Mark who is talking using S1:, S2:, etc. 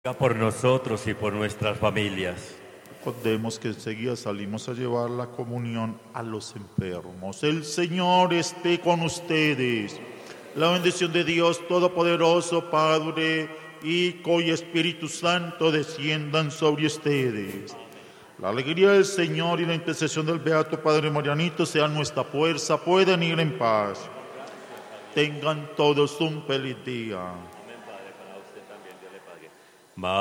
S1: Por nosotros y por nuestras familias.
S2: Recordemos que enseguida salimos a llevar la comunión a los enfermos. El Señor esté con ustedes. La bendición de Dios Todopoderoso, Padre, Hijo y Espíritu Santo desciendan sobre ustedes. La alegría del Señor y la intercesión del Beato Padre Marianito sean nuestra fuerza. Pueden ir en paz. Tengan todos un feliz día.